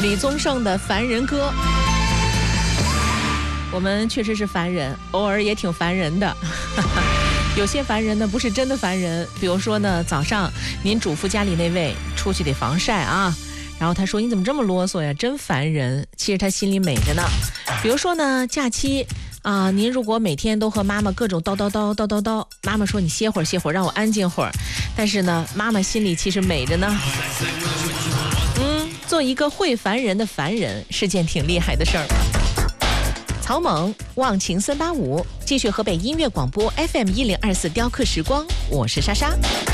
李宗盛的《凡人歌》。我们确实是凡人，偶尔也挺烦人的。有些烦人呢不是真的烦人，比如说呢，早上您嘱咐家里那位出去得防晒啊，然后他说你怎么这么啰嗦呀，真烦人。其实他心里美着呢。比如说呢，假期啊，您如果每天都和妈妈各种叨叨叨，妈妈说你歇会儿，让我安静会儿，但是呢，妈妈心里其实美着呢。做一个会烦人的凡人是件挺厉害的事儿。曹猛忘情385，继续河北音乐广播 FM 1024雕刻时光，我是莎莎。